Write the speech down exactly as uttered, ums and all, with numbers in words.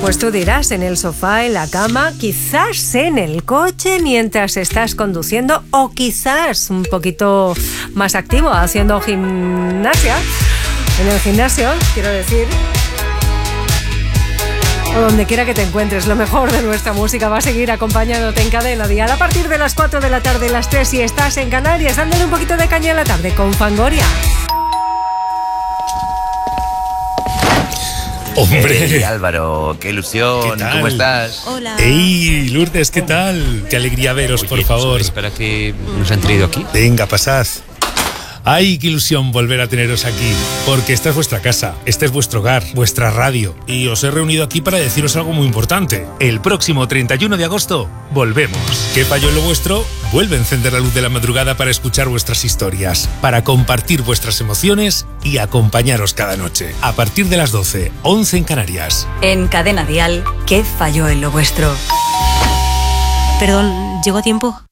Pues tú dirás, en el sofá, en la cama, quizás en el coche mientras estás conduciendo o quizás un poquito más activo haciendo gimnasia. En el gimnasio, quiero decir. O donde quiera que te encuentres, lo mejor de nuestra música va a seguir acompañándote en Cadena Dial a partir de las cuatro de la tarde, las tres si estás en Canarias, dándole un poquito de caña en la tarde con Fangoria. ¡Hombre! Hey, Álvaro, qué ilusión, ¿Qué tal? ¿Cómo estás? Hola. ¡Ey, Lourdes, qué tal! ¡Qué alegría veros, Oye, por favor! Espera que nos han traído aquí. Venga, pasad. ¡Ay, qué ilusión volver a teneros aquí! Porque esta es vuestra casa, este es vuestro hogar, vuestra radio. Y os he reunido aquí para deciros algo muy importante. El próximo treinta y uno de agosto, volvemos. ¿Qué falló en lo vuestro? Vuelve a encender la luz de la madrugada para escuchar vuestras historias, para compartir vuestras emociones y acompañaros cada noche. A partir de las doce, once en Canarias. En Cadena Dial, ¿qué falló en lo vuestro? Perdón, ¿llego a tiempo?